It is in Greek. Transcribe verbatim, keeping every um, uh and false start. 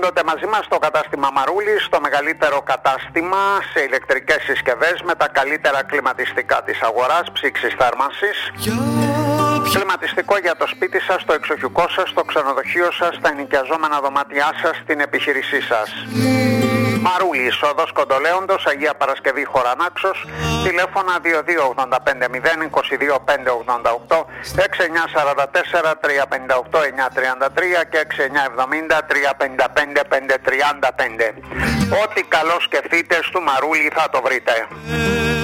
πάντοτε μαζί μας στο κατάστημα Μαρούλης, το μεγαλύτερο κατάστημα σε ηλεκτρικές συσκευές με τα καλύτερα κλιματιστικά της αγοράς, ψήξης θέρμανσης. Κλιματιστικό για το σπίτι σας, το εξοχικό σας, το ξενοδοχείο σας, τα ενοικιαζόμενα δωμάτια σας, την επιχείρησή σας. Μαρούλης, οδός Κοντολέοντος, Αγία Παρασκευή Χωρανάξος, τηλέφωνα δύο δύο ογδόντα πέντε μηδέν είκοσι δύο πέντε ογδόντα οκτώ, έξι εννιά τέσσερα τέσσερα τρία πέντε οκτώ εννιά τριάντα τρία και έξι εννιά εβδομήντα τρία πενήντα πέντε πέντε τριάντα πέντε. Ό,τι καλό σκεφτείτε στο Μαρούλη θα το βρείτε.